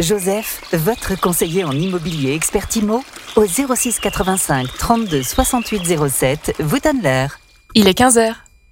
Joseph, votre conseiller en immobilier expert IMO, au 06 85 32 68 07, vous donne l'heure. Il est 15h.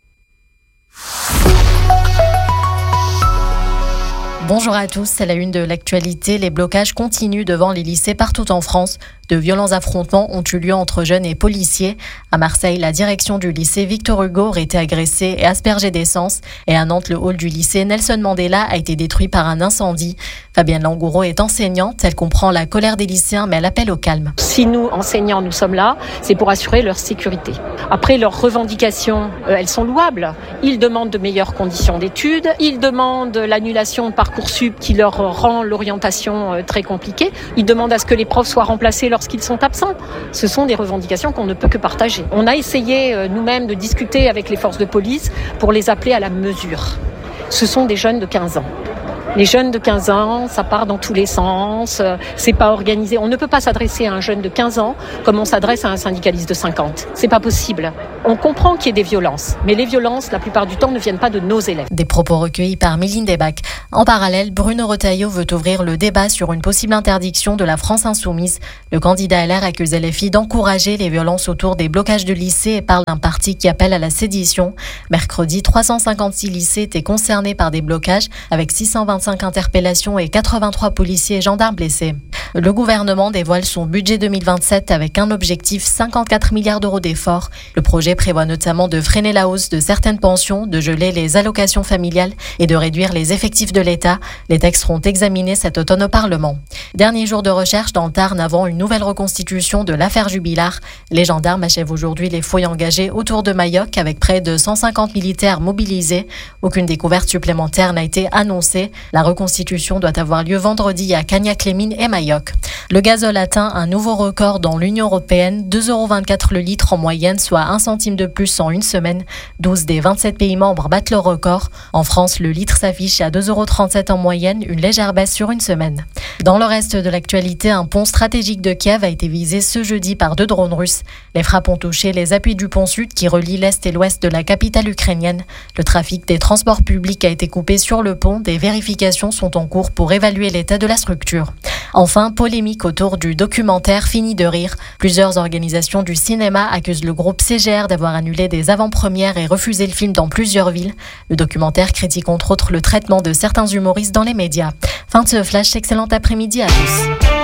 Bonjour à tous, c'est la une de l'actualité. Les blocages continuent devant les lycées partout en France. De violents affrontements ont eu lieu entre jeunes et policiers. À Marseille, la direction du lycée Victor Hugo aurait été agressée et aspergée d'essence. Et à Nantes, le hall du lycée Nelson Mandela a été détruit par un incendie. Fabienne Langoureau est enseignante. Elle comprend la colère des lycéens, mais elle appelle au calme. Si nous, enseignants, nous sommes là, c'est pour assurer leur sécurité. Après, leurs revendications, elles sont louables. Ils demandent de meilleures conditions d'études. Ils demandent l'annulation de Parcoursup qui leur rend l'orientation très compliquée. Ils demandent à ce que les profs soient remplacés lorsqu'ils sont absents. Ce sont des revendications qu'on ne peut que partager. On a essayé nous-mêmes de discuter avec les forces de police pour les appeler à la mesure. Ce sont des jeunes de 15 ans. Les jeunes de 15 ans, ça part dans tous les sens, c'est pas organisé. On ne peut pas s'adresser à un jeune de 15 ans comme on s'adresse à un syndicaliste de 50. C'est pas possible. On comprend qu'il y ait des violences, mais les violences, la plupart du temps, ne viennent pas de nos élèves. Des propos recueillis par Méline Desbacs. En parallèle, Bruno Retailleau veut ouvrir le débat sur une possible interdiction de la France insoumise. Le candidat LR accuse LFI d'encourager les violences autour des blocages de lycées et parle d'un parti qui appelle à la sédition. Mercredi, 356 lycées étaient concernés par des blocages, avec 625 interpellations et 83 policiers et gendarmes blessés. Le gouvernement dévoile son budget 2027 avec un objectif 54 milliards d'euros d'efforts. Le projet prévoit notamment de freiner la hausse de certaines pensions, de geler les allocations familiales et de réduire les effectifs de l'État. Les textes seront examinés cet automne au Parlement. Dernier jour de recherche dans le Tarn avant une nouvelle reconstitution de l'affaire Jubilard. Les gendarmes achèvent aujourd'hui les fouilles engagées autour de Mayoc avec près de 150 militaires mobilisés. Aucune découverte supplémentaire n'a été annoncée. La reconstitution doit avoir lieu vendredi à Cagnac-les-Mines et Mayoc. Le gazole atteint un nouveau record dans l'Union européenne, 2,24 € le litre en moyenne, soit 1 centime de plus en une semaine. 12 des 27 pays membres battent le record. En France, le litre s'affiche à 2,37 € en moyenne, une légère baisse sur une semaine. Dans le reste de l'actualité, un pont stratégique de Kiev a été visé ce jeudi par 2 drones russes. Les frappes ont touché les appuis du pont sud qui relie l'est et l'ouest de la capitale ukrainienne. Le trafic des transports publics a été coupé sur le pont. Des vérifications sont en cours pour évaluer l'état de la structure. Enfin, polémique autour du documentaire Fini de rire. Plusieurs organisations du cinéma accusent le groupe CGR d'avoir annulé des avant-premières et refusé le film dans plusieurs villes. Le documentaire critique entre autres le traitement de certains humoristes dans les médias. Fin de ce flash, excellent après-midi à tous.